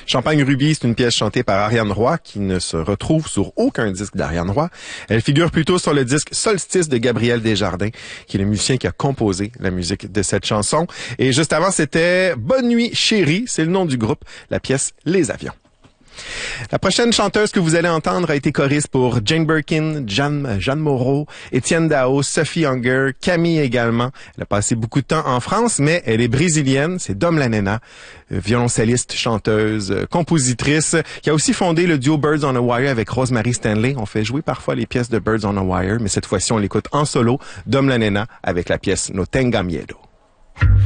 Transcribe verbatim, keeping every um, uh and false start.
Champagne Rubis, c'est une pièce chantée par Ariane Roy qui ne se retrouve sur aucun disque d'Ariane Roy. Elle figure plutôt sur le disque Solstice de Gabriel Desjardins, qui est le musicien qui a composé la musique de cette chanson. Et juste avant, c'était Bonne nuit chérie, c'est le nom du groupe, la pièce Les Avions. La prochaine chanteuse que vous allez entendre a été choriste pour Jane Birkin, Jeanne, Jeanne Moreau, Étienne Dao, Sophie Hunger, Camille également. Elle a passé beaucoup de temps en France, mais elle est brésilienne. C'est Dom Lanena, violoncelliste, chanteuse, compositrice, qui a aussi fondé le duo Birds on a Wire avec Rosemary Stanley. On fait jouer parfois les pièces de Birds on a Wire, mais cette fois-ci, on l'écoute en solo. Dom Lanena avec la pièce No Tenga Miedo.